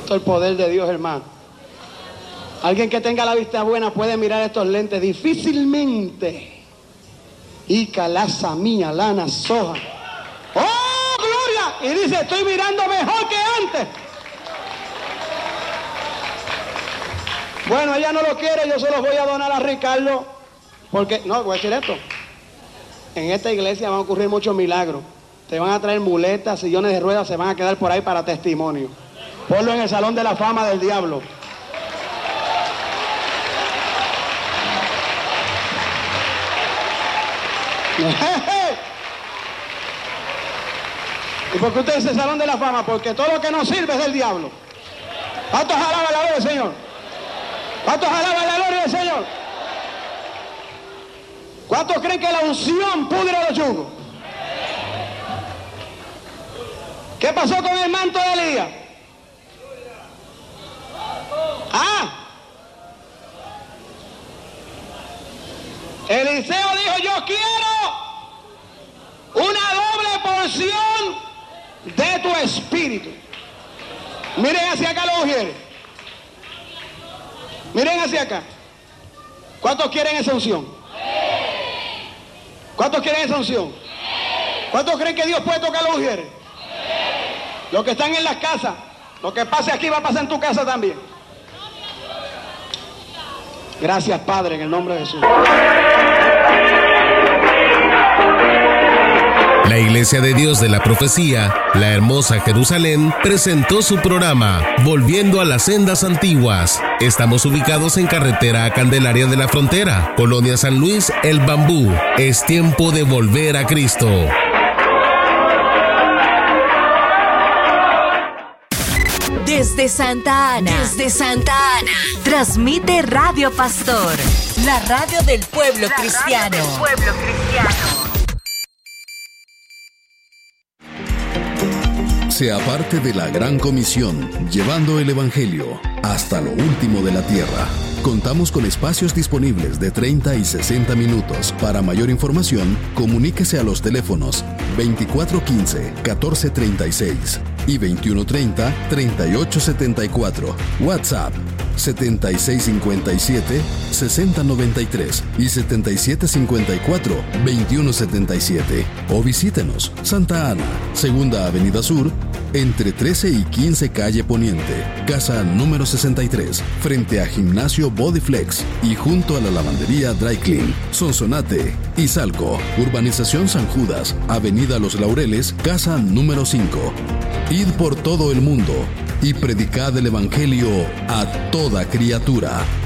Esto es el poder de Dios, hermano. Alguien que tenga la vista buena puede mirar estos lentes difícilmente. Y calaza mía, lana, soja. ¡Oh, gloria! Y dice, estoy mirando mejor que antes. Bueno, ella no lo quiere, yo se los voy a donar a Ricardo. Porque, no, voy a decir esto. En esta iglesia van a ocurrir muchos milagros. Te van a traer muletas, sillones de ruedas, se van a quedar por ahí para testimonio. Ponlo en el salón de la fama del diablo. ¿Y por qué usted dice salón de la fama? Porque todo lo que no sirve es del diablo. ¿Cuántos alaban la gloria del Señor? ¿Cuántos alaban la gloria del Señor? ¿Cuántos creen que la unción pudre los yugos? ¿Qué pasó con el manto de Elías? Eliseo dijo, yo quiero una doble porción de tu espíritu. Miren hacia acá los mujeres. Miren hacia acá. ¿Cuántos quieren esa unción? ¿Cuántos quieren esa unción? ¿Cuántos creen que Dios puede tocar a los mujeres? Los que están en las casas, lo que pase aquí va a pasar en tu casa también. Gracias, Padre, en el nombre de Jesús. La Iglesia de Dios de la Profecía, la hermosa Jerusalén, presentó su programa Volviendo a las Sendas Antiguas. Estamos ubicados en carretera a Candelaria de la Frontera, Colonia San Luis, El Bambú. Es tiempo de volver a Cristo. Desde Santa Ana, transmite Radio Pastor, la radio del pueblo cristiano. Sea parte de la gran comisión, llevando el Evangelio hasta lo último de la tierra. Contamos con espacios disponibles de 30 y 60 minutos. Para mayor información, comuníquese a los teléfonos 2415-1436 y 2130-3874. WhatsApp 7657-6093 y 7754-2177. O visítenos, Santa Ana, Segunda Avenida Sur, entre 13 y 15 Calle Poniente, casa número 63, frente a Gimnasio Bodyflex y junto a la lavandería Dry Clean, Sonsonate, Izalco, Urbanización San Judas, Avenida Los Laureles, casa número 5. Id por todo el mundo y predicad el Evangelio a toda criatura.